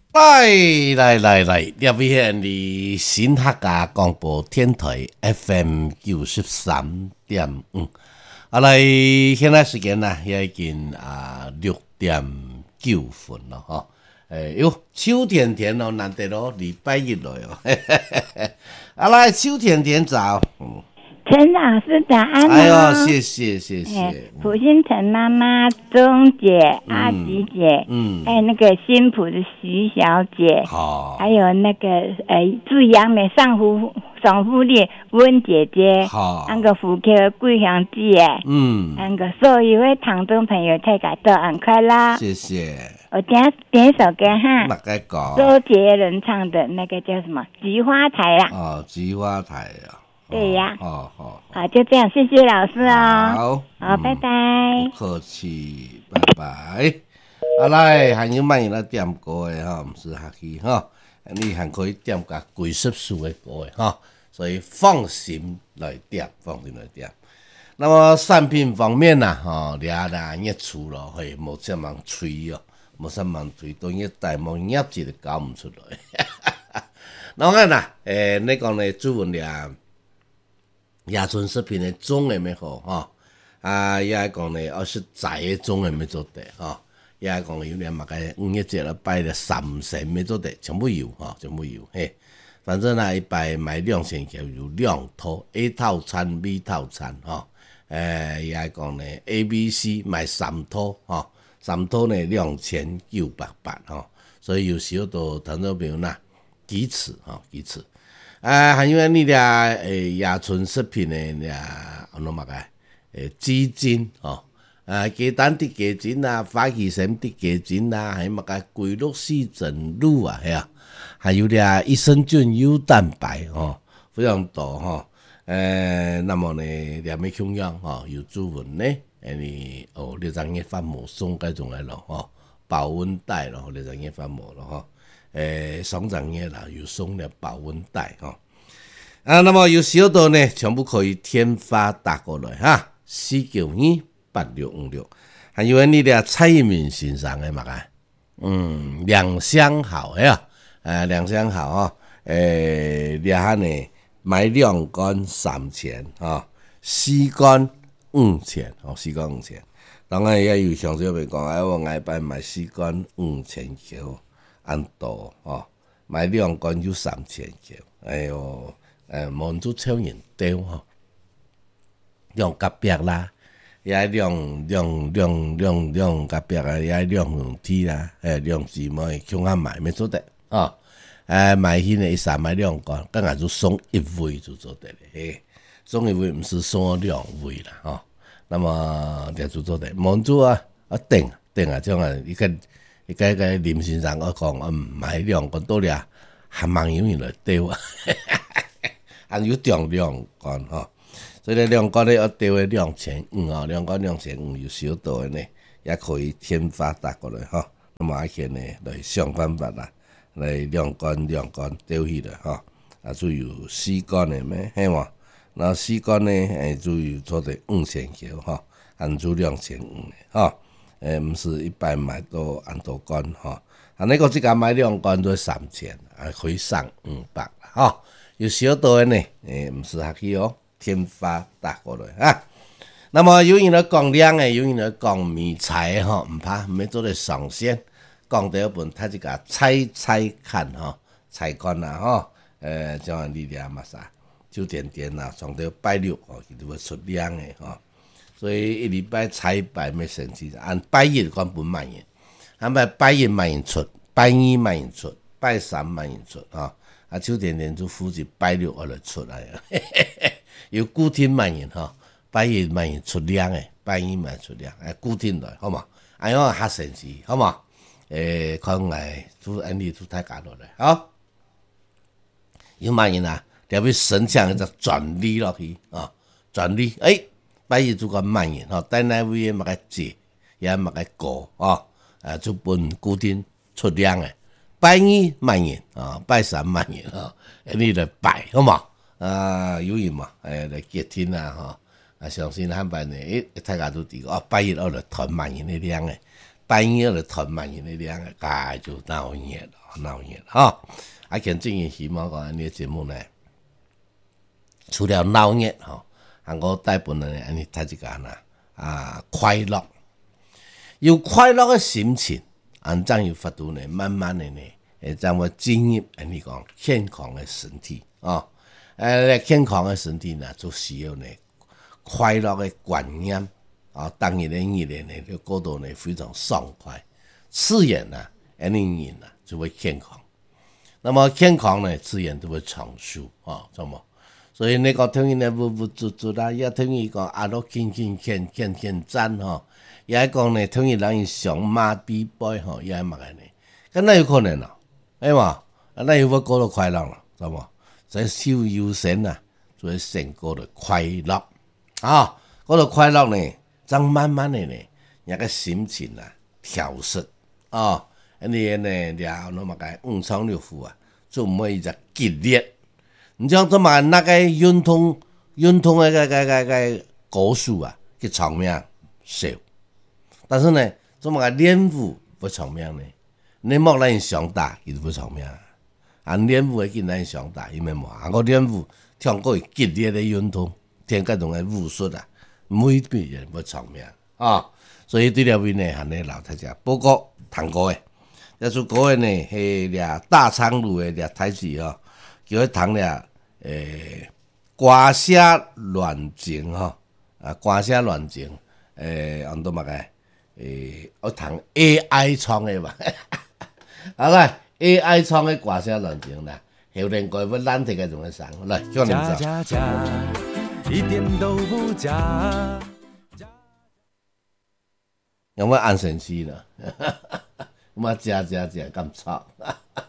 来，这边的新客家广播电台 FM 93.5，来，现在时间呢也已经6:09了哈。秋甜甜哦，难得咯，礼拜一了哟。来，秋甜甜早。 陈老师早安哦！ 哎呦，谢谢。 普心腾妈妈、钟姐、阿吉姐，还有那个新浦的徐小姐， 好， 还有那个住杨梅上福利温姐姐， 好， 那个福客桂香姐，那个所有的堂中朋友，大家都很快乐。 谢谢。 我点一首歌哈， 哪个歌？ 周杰伦唱的那个叫什么？菊花台啊。 哦，菊花台啊。 对呀， 好， 就这样，谢谢老师哦。 好，拜拜。 不客气，拜拜。来，还有卖那点歌的哈，不是客气哈，你还可以点个贵湿数的歌的哈，所以放心来点。那么产品方面呐，俩一出了，嘿，无什么吹哦，无什么吹，都一大毛业绩都搞唔出来。那么呐，你讲呢，主文俩。野村食品的种的咩好也讲呢，20载的种的咩做得也讲有两5一节了摆了3成咩做得，全部有全部有嘿。反正一摆买2000块有2套 A 套餐 B 套餐也讲呢 ABC 买3套3套呢2988所以有时候都听到朋友几次。还有你俩野村食品的俩鸡精鸡蛋的鸡精花旗参的鸡精还龟鹿细整乳还有俩益生菌优蛋白非常多那么呢俩咩营养有主文呢你2张发膜送该种来了保温袋了2张发膜了2张页啦，有送了保温袋那么有小到呢，全部可以天发打过来4928656，还有你的蔡英文先生的两相好两相好俩呢买2罐30004罐50004罐5000，当然也有上少朋讲我下摆买4罐5000块。按多买2罐就3000块，满足超人丢量甲别啦，也量甲别也量用体啦，量子么强下买没做得买迄个1买2罐，刚才就送1位就做得嘞，送1位不是送2位啦那么就做得满足定这样你个林先生我讲买2罐多俩还蛮容易来丢还有重2罐所以2罐要丢的25002罐2500有小多的呢，也可以天发打过来那么呢来想办法啦，来2罐丢起来就有4罐的咩，系嘛？那4罐呢就有做得5000块按住2500的不是100买都按多罐那个这个买2罐都3000可以上500有小多的呢不是客气天发打过来那么有人来讲量有人来讲米菜不怕没做得上线，讲第一本他这个猜看菜干像你俩嘛啥就点从到拜6就会出量的所以1礼拜采100没成绩，按拜1讲本万元，按拜1万元出，拜2万元出，拜3万元出秋甜甜就负责拜6来出来有固定万元拜1万元出量的，拜2万出量固定来好嘛？哎呦还成绩好嘛？看来都安利都太假落来有万元特别省抢一个转利落去转利拜1就个万元但那位嘛个借也嘛个过就本固定出量的，拜2万元拜3万元你来拜好嘛？有人嘛来结天相信他们呢大家都知拜1来团万元的量的， 半夜就吞慢去那两个，就闹热了哈。啊，现正希望讲安尼节目呢，除了闹热吼，我大部分呢安尼睇一个快乐，有快乐的心情，怎有法度呢？慢慢的呢，会怎么进入安尼讲健康的身体啊？健康的身体呢，就需要呢快乐的观念啊，当然呢，就过度呢非常爽快，自然呢，安尼人呢就会健康。那么健康呢，自然就会长寿啊，知冇？所以你讲听伊呢呜足足啦，也听伊讲都健赞吼，也讲呢听伊人上马比杯吼，也嘛个呢，咁那有可能咯，哎嘛，那有要过到快乐啦，知冇？在修优先啊，就会先过到快乐啊，过到快乐呢，再慢慢的呢，那个心情啊调适啊。你呢了那么个5×6腑啊，就唔可以就激烈。你像这么那个运动个高数啊，去长命少。但是呢，这么个练武不长命呢，你莫让人想打，伊就不长命。练武会跟人想打，因为嘛，我练武听过激烈的运动，听各种的武术啊，每辈人不长命啊。所以对了位呢，喊你老太家报告谈过诶。那出国呢，迄俩大昌路的俩台词哦，叫佢谈俩歌声乱情吼，歌声乱情，安怎嘛个？我谈 AI 创的嘛，好啦 ，AI 创的歌声乱情啦，后天改要咱这个怎么上来？叫你们讲。一点都不假。有冇安神师呢？我食咁臭。